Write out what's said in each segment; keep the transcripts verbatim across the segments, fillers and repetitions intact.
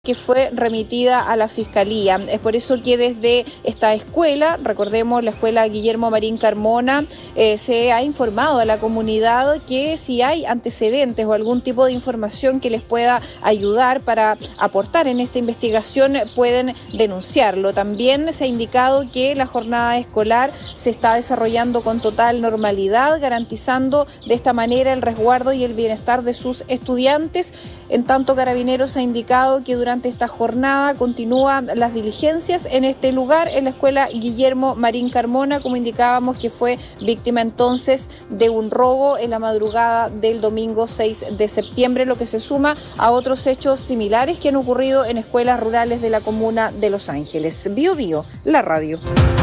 que fue remitida a la Fiscalía. Es por eso que desde esta escuela, recordemos la escuela Guillermo Marín Carmona, eh, se ha informado a la comunidad que si hay antecedentes o algún tipo de información que les pueda ayudar para aportar en esta investigación, pueden denunciarlo. También se ha indicado que la jornada escolar se está desarrollando con total normalidad, garantizando de esta manera el resguardo y el bienestar de sus estudiantes. En tanto, Carabineros ha indicado que durante Durante esta jornada continúan las diligencias en este lugar, en la escuela Guillermo Marín Carmona, como indicábamos, que fue víctima entonces de un robo en la madrugada del domingo seis de septiembre, lo que se suma a otros hechos similares que han ocurrido en escuelas rurales de la comuna de Los Ángeles. Bio Bio, la radio.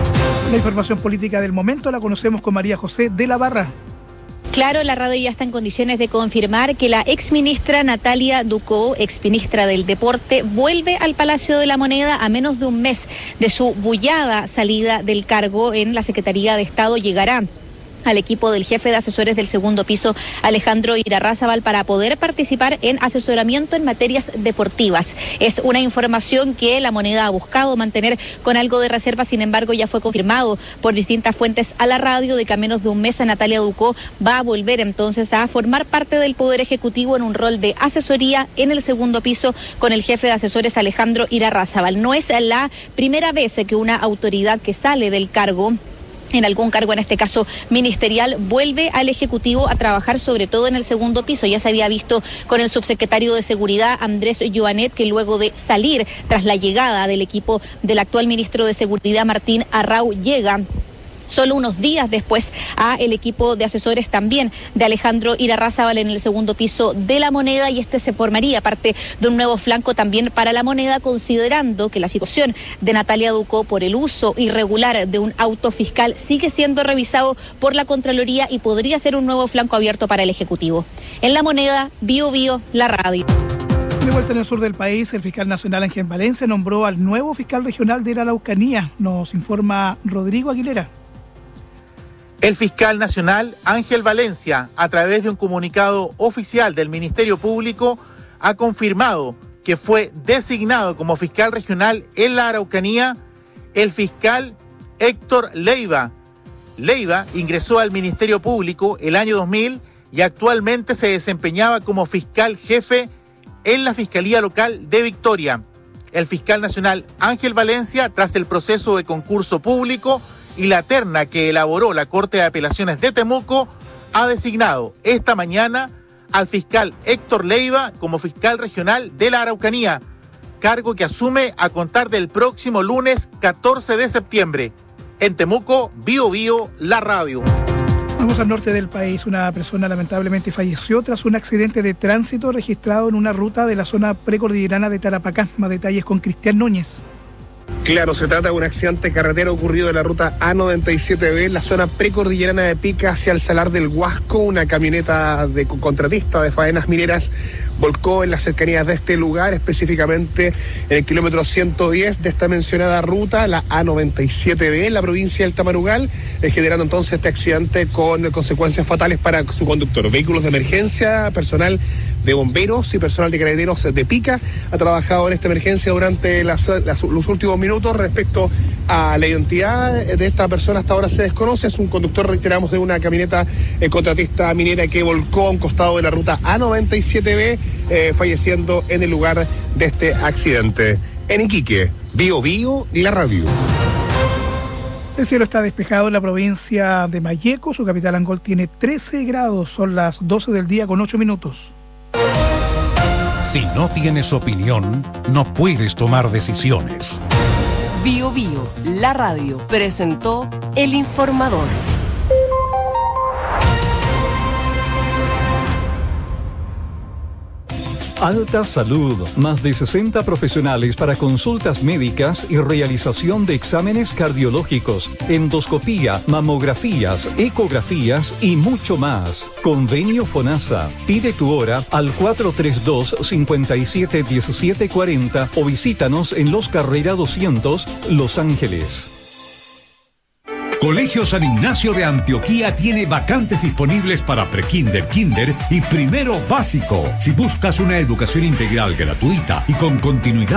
La información política del momento la conocemos con María José de la Barra. Claro, la radio ya está en condiciones de confirmar que la exministra Natalia Ducó, exministra del Deporte, vuelve al Palacio de la Moneda a menos de un mes de su bullada salida del cargo en la Secretaría de Estado. Llegará al equipo del jefe de asesores del segundo piso, Alejandro Irarrázaval, para poder participar en asesoramiento en materias deportivas. Es una información que la Moneda ha buscado mantener con algo de reserva, sin embargo ya fue confirmado por distintas fuentes a la radio de que a menos de un mes Natalia Ducó va a volver entonces a formar parte del Poder Ejecutivo en un rol de asesoría en el segundo piso con el jefe de asesores Alejandro Irarrázaval. No es la primera vez que una autoridad que sale del cargo, en algún cargo, en este caso ministerial, vuelve al Ejecutivo a trabajar sobre todo en el segundo piso. Ya se había visto con el subsecretario de Seguridad, Andrés Joanet, que luego de salir tras la llegada del equipo del actual ministro de Seguridad, Martín Arrau, llega solo unos días después a el equipo de asesores también de Alejandro Irarrázaval en el segundo piso de la Moneda, y este se formaría parte de un nuevo flanco también para la Moneda, considerando que la situación de Natalia Ducó por el uso irregular de un auto fiscal sigue siendo revisado por la Contraloría y podría ser un nuevo flanco abierto para el Ejecutivo. En la Moneda, Bio Bio, la radio. De vuelta en el sur del país, el fiscal nacional Ángel Valencia nombró al nuevo fiscal regional de la Araucanía. Nos informa Rodrigo Aguilera. El fiscal nacional Ángel Valencia, a través de un comunicado oficial del Ministerio Público, ha confirmado que fue designado como fiscal regional en la Araucanía el fiscal Héctor Leiva. Leiva ingresó al Ministerio Público el año dos mil y actualmente se desempeñaba como fiscal jefe en la Fiscalía Local de Victoria. El fiscal nacional Ángel Valencia, tras el proceso de concurso público y la terna que elaboró la Corte de Apelaciones de Temuco, ha designado esta mañana al fiscal Héctor Leiva como fiscal regional de la Araucanía, cargo que asume a contar del próximo lunes catorce de septiembre. En Temuco, Bio Bio, la radio. Vamos al norte del país. Una persona lamentablemente falleció tras un accidente de tránsito registrado en una ruta de la zona precordillerana de Tarapacá. Más detalles con Cristian Núñez. Claro, se trata de un accidente carretero ocurrido en la ruta A noventa y siete B, en la zona precordillerana de Pica hacia el Salar del Huasco. Una camioneta de contratista de faenas mineras volcó en las cercanías de este lugar, específicamente en el kilómetro ciento diez de esta mencionada ruta, la A noventa y siete B, en la provincia del Tamarugal, eh, generando entonces este accidente con consecuencias fatales para su conductor. Vehículos de emergencia, personal de bomberos y personal de carabineros de Pica ha trabajado en esta emergencia durante las, las, los últimos minutos. Respecto a la identidad de esta persona, hasta ahora se desconoce. Es un conductor, reiteramos, de una camioneta eh, contratista minera que volcó a un costado de la ruta A noventa y siete B, eh, falleciendo en el lugar de este accidente. En Iquique, Bio Bio, la radio. El cielo está despejado en la provincia de Malleco. Su capital, Angol, tiene trece grados. Son las doce del día con ocho minutos. Si no tienes opinión, no puedes tomar decisiones. Bio Bio, la radio, presentó El Informador. Alta Salud, más de sesenta profesionales para consultas médicas y realización de exámenes cardiológicos, endoscopía, mamografías, ecografías y mucho más. Convenio FONASA. Pide tu hora al cuatro tres dos, cinco siete, uno siete cuatro cero o visítanos en Los Carrera doscientos, Los Ángeles. Colegio San Ignacio de Antioquía tiene vacantes disponibles para prekinder, kinder y primero básico. Si buscas una educación integral gratuita y con continuidad